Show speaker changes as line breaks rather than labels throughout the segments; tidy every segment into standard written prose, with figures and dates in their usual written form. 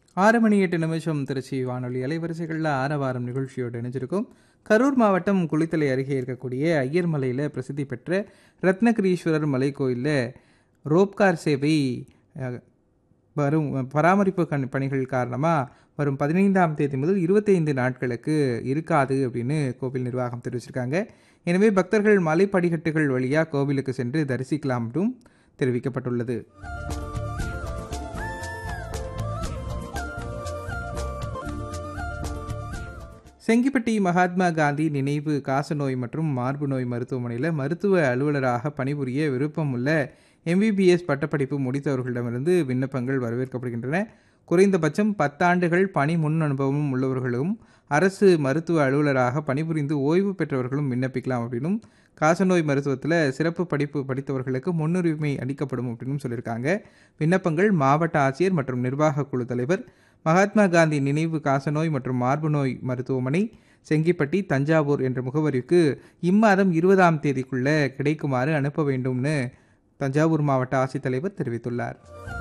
6 மணி 8 நிமிஷம் திருச்சி வானொலி அலைவரிசைகளில் ஆரவாரம் நிகழ்ச்சியோடு இணைஞ்சிருக்கும். கரூர் மாவட்டம் குளித்தலை அருகே இருக்கக்கூடிய ஐயர்மலையில் பிரசித்தி பெற்ற ரத்னகிரீஸ்வரர் மலை கோயிலில் ரோப்கார் சேவை அஹ், வரும் பராமரிப்பு பணிகள் காரணமாக வரும் 15ஆம் தேதி முதல் 25 நாட்களுக்கு இருக்காது அப்படின்னு கோவில் நிர்வாகம் தெரிவிச்சிருக்காங்க. எனவே பக்தர்கள் மலை படிக்கட்டுகள் வழியாக கோவிலுக்கு சென்று தரிசிக்கலாம் என்றும் தெரிவிக்கப்பட்டுள்ளது. செங்கிப்பட்டி மகாத்மா காந்தி நினைவு காசநோய் மற்றும் மார்பு நோய் மருத்துவமனையில் மருத்துவ அலுவலராக பணிபுரிய விருப்பம் உள்ள எம்பிபிஎஸ் பட்டப்படிப்பு முடித்தவர்களிடமிருந்து விண்ணப்பங்கள் வரவேற்கப்படுகின்றன. குறைந்தபட்சம் 10 ஆண்டுகள் பணி முன் அனுபவம் உள்ளவர்களும் அரசு மருத்துவ அலுவலராக பணிபுரிந்து ஓய்வு பெற்றவர்களும் விண்ணப்பிக்கலாம் அப்படின்னும், காசநோய் மருத்துவத்தில் சிறப்பு படிப்பு படித்தவர்களுக்கு முன்னுரிமை அளிக்கப்படும் அப்படின்னு சொல்லியிருக்காங்க. விண்ணப்பங்கள் மாவட்ட ஆட்சியர் மற்றும் நிர்வாக குழு தலைவர், மகாத்மா காந்தி நினைவு காசநோய் மற்றும் மார்பு நோய் மருத்துவமனை, செங்கிப்பட்டி, தஞ்சாவூர் என்ற முகவரிக்கு இம்மாதம் 20ஆம் தேதிக்குள்ள கிடைக்குமாறு அனுப்ப வேண்டும்னு தஞ்சாவூர் மாவட்ட ஆட்சித்தலைவர் தெரிவித்துள்ளார்.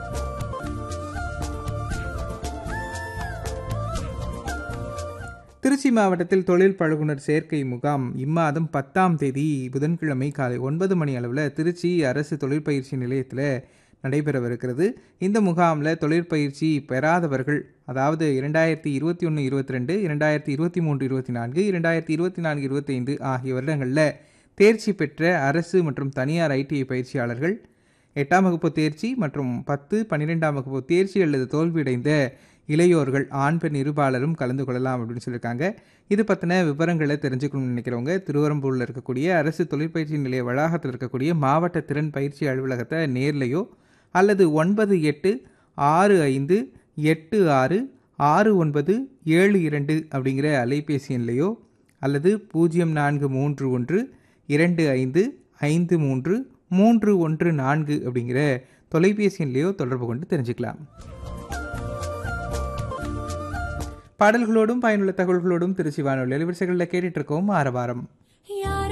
திருச்சி மாவட்டத்தில் தொழில் பழகுனர் சேர்க்கை முகாம் இம்மாதம் 10ஆம் தேதி புதன்கிழமை காலை 9 மணி அளவில் திருச்சி அரசு தொழிற்பயிற்சி நிலையத்தில் நடைபெறவிருக்கிறது. இந்த முகாமில் தொழிற்பயிற்சி பெறாதவர்கள், அதாவது 2021-22, 2023-24, 2024-25 ஆகிய வருடங்களில் தேர்ச்சி பெற்ற அரசு மற்றும் தனியார் ஐடிஐ பயிற்சியாளர்கள், 8ஆம் வகுப்பு தேர்ச்சி மற்றும் 10, 12ஆம் வகுப்பு தேர்ச்சி அல்லது தோல்வியடைந்த இளையோர்கள், ஆண் பெண் இருபாலரும் கலந்து கொள்ளலாம் அப்படின்னு சொல்லியிருக்காங்க. இது பற்றின விவரங்களை தெரிஞ்சுக்கணும்னு நினைக்கிறவங்க திருவரம்பூரில் இருக்கக்கூடிய அரசு தொழிற்பயிற்சி நிலைய வளாகத்தில் இருக்கக்கூடிய மாவட்ட திறன் பயிற்சி அலுவலகத்தை நேர்லையோ அல்லது 9865866972 அப்படிங்கிற அலைபேசி எண்லையோ அல்லது 0431255314 அப்படிங்கிற தொலைபேசி எண்லையோ தொடர்பு கொண்டு தெரிஞ்சுக்கலாம். பாடல்களோடும் பயனுள்ள தகவல்களோடும் திருச்சி வானொலி அலைவரிசைகளில் கேட்டுட்டு இருக்கோம் ஆரவாரம்.